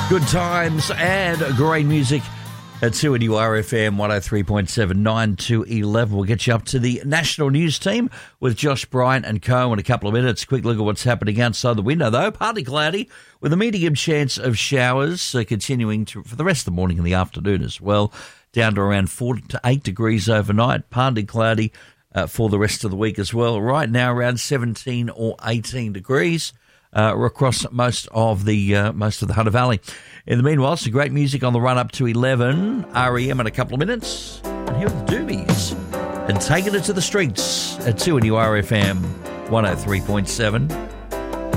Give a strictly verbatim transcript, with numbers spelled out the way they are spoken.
Good times and great music at two N U R F M one oh three point seven, nine to eleven. We'll get you up to the national news team with Josh Bryant and co in a couple of minutes. Quick look at what's happening outside the window, though. Partly cloudy with a medium chance of showers uh, continuing to, for the rest of the morning and the afternoon as well. Down to around four to eight degrees overnight. Partly cloudy uh, for the rest of the week as well. Right now around seventeen or eighteen degrees. Uh, across most of the uh, most of the Hunter Valley. In the meanwhile, some great music on the run up to eleven. R E M in a couple of minutes. And here are the Doobies. And taking it to the streets at two N U R F M one oh three point seven.